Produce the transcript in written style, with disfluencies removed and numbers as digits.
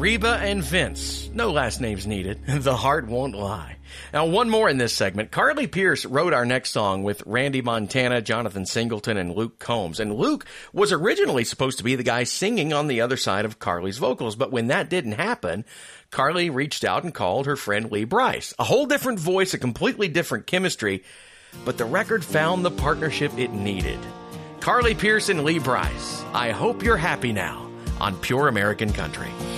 Reba and Vince. No last names needed. The Heart Won't Lie. Now, one more in this segment. Carly Pearce wrote our next song with Randy Montana, Jonathan Singleton, and Luke Combs. And Luke was originally supposed to be the guy singing on the other side of Carly's vocals. But when that didn't happen, Carly reached out and called her friend Lee Brice. A whole different voice, a completely different chemistry. But the record found the partnership it needed. Carly Pearce and Lee Brice. I hope you're happy now on Pure American Country.